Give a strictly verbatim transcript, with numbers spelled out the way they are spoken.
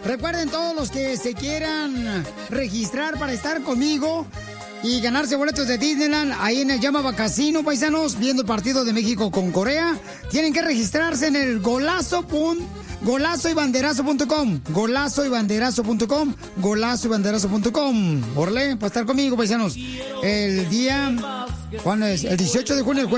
Recuerden, todos los que se quieran registrar para estar conmigo y ganarse boletos de Disneyland ahí en el Yamaba Casino, paisanos, viendo el partido de México con Corea, tienen que registrarse en el golazo. Golazo y banderazo punto com, golazo y banderazo punto com, golazo y banderazo punto com. Orle, para estar conmigo, paisanos. El día, ¿cuándo es? El dieciocho de junio, el jueves.